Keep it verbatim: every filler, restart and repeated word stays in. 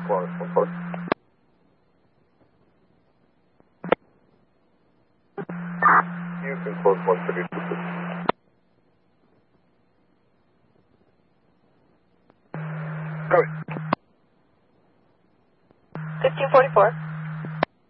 Lawrence one four. Houston close one thirty two. fifteen forty-four.